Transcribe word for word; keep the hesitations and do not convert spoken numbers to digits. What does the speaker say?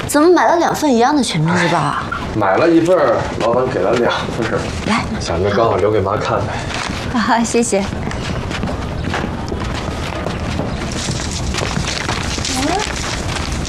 怎么买了两份一样的全民日报啊？ 买了一份，老板给了两份， 来， 想着刚好留给妈看呗。 好，谢谢。